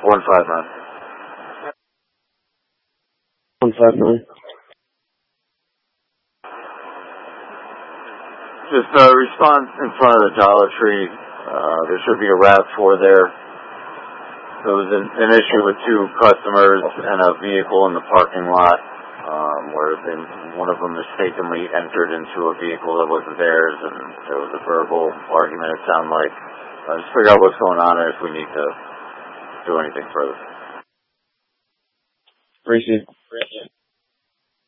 159. 159. Just response in front of the Dollar Tree. There should be a RAV4 there. There was an issue with two customers and a vehicle in the parking lot, where one of them mistakenly entered into a vehicle that wasn't theirs, and there was a verbal argument, it sounded like. Just figure out what's going on and if we need to do anything further. Appreciate it.